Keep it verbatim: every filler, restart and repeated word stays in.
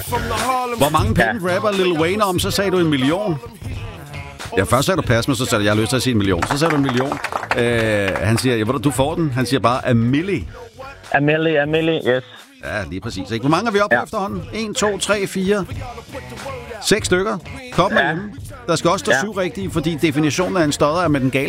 Hvor mange penge ja. rapper Lil Wayne om? Så sagde du en million. Ja, først sagde du pas, men så sagde du, jeg har lyst til at sige en million. Så sagde du en million. Øh, han siger, ja, du får den. Han siger bare, a milli. A milli, a milli, yes. Ja, lige præcis. Ikke? Hvor mange er vi oppe ja. efterhånden? en, to, tre, fire, seks stykker. Kom med ja. dem. Der skal også stå ja. syv rigtige, fordi definitionen af en stodder er med den gale